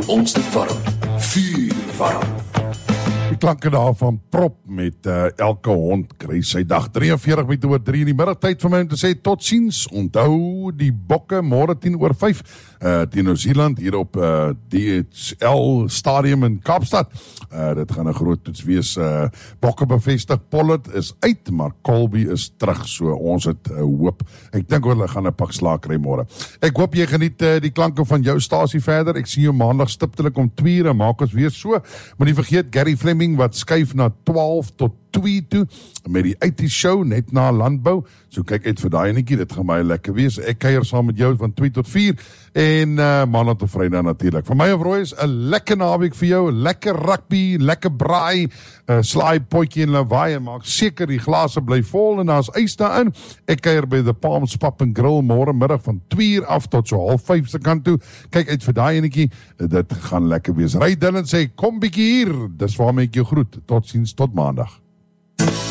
ons dit warm. Vuur warm. Die klanke daar van Prop met elke hond kry sy dag. 43:03 in die middagtyd vir my om te sê tot ziens. Onthou die bokke môre 10:05 teen Nieu-Seeland hier op DHL Stadium in Kaapstad. Dit gaan 'n groot toets wees. Bokke bevestig, Pollard is uit, maar Colby is terug. So ons het hoop. Ek dink hulle gaan 'n pak slaag kry môre. Ek hoop jy geniet die klanke van jou stasie verder. Ek sien jou maandag stiptelik om 2:00. Maak ons weer so. Maar nie vergeet Gary Fleming wat skuif na 12 tot 2 toe met die 80 show net na landbou. So kyk uit vir daai enetjie, dit gaan baie lekker wees. Ek kuier saam met jou van 2 tot 4 en maandag tot Vrydag natuurlik. Vir my of Royce, 'n lekker naweek vir jou, lekker rugby, lekker braai, slaai potjie en lawaai en maak seker die glase bly vol en daar's ys daarin. Ek kuier by the Palms Pub and Grill môre middag van 2:00 af tot so 4:30 se kant toe. Kyk uit vir daai enetjie, dit gaan lekker wees. Ry Dylan sê kom bietjie hier. Dis waarmee ek jou groet. Totsiens tot maandag.